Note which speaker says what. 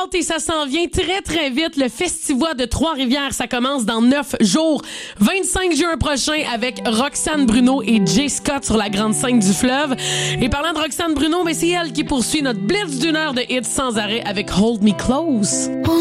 Speaker 1: hâte et ça s'en vient très, très vite. Le Festival de Trois-Rivières, ça commence dans 9 jours. 25 juin prochain avec Roxane Bruno et Jay Scott sur la grande scène du fleuve. Et parlant de Roxane Bruno, mais c'est elle qui poursuit notre blitz d'une heure de hits sans arrêt avec Hold Me Close.